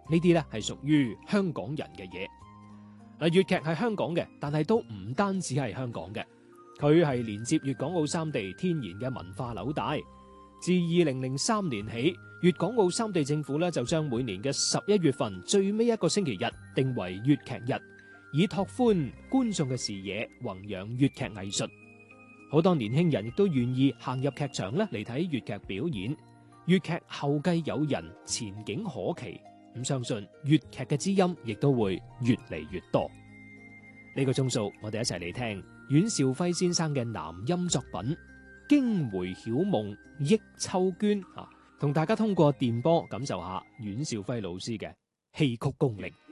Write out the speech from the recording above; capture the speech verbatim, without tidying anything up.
呢啲咧係屬於香港人嘅嘢。嗱，粵劇係香港嘅，但係都唔單止係香港嘅，佢係連接粵港澳三地天然嘅文化紐帶。自二零零三年起，粵港澳三地政府咧就將每年嘅十一月份最尾一個星期日定為粵劇日，以拓寬觀眾嘅視野，弘揚粵劇藝術。好多年輕人亦都願意行入劇場咧嚟睇粵劇表演。粵劇後繼有人，前景可期。咁相信粵劇嘅知音亦都會越嚟越多。呢個鐘數，我哋一齊嚟聽阮兆輝先生嘅南音作品《驚回曉夢憶秋娟》啊，同大家通過電波感受下阮兆輝老師嘅戲曲功力。